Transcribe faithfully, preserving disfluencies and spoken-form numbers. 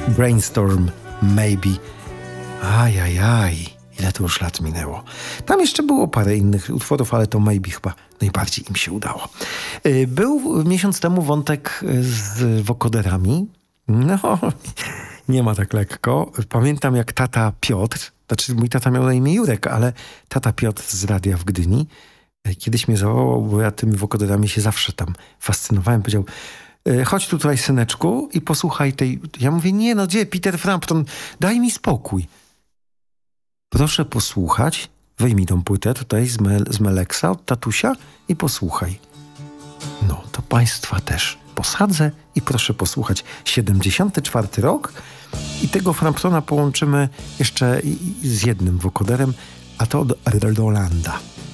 Brainstorm, Maybe. Ajajaj, ile to już lat minęło. Tam jeszcze było parę innych utworów, ale to Maybe chyba najbardziej im się udało. Był miesiąc temu wątek z wokoderami. No, nie ma tak lekko. Pamiętam, jak tata Piotr, znaczy mój tata miał na imię Jurek, ale tata Piotr z radia w Gdyni kiedyś mnie zawołał, bo ja tymi wokoderami się zawsze tam fascynowałem. Powiedział: chodź tutaj, syneczku, i posłuchaj tej... Ja mówię: nie no, gdzie Peter Frampton? Daj mi spokój. Proszę posłuchać. Wyjmij tą płytę tutaj z, me, z Meleksa od tatusia i posłuchaj. No, to państwa też posadzę i proszę posłuchać. siedemdziesiąty czwarty rok i tego Framptona połączymy jeszcze z jednym wokoderem, a to od Rolanda.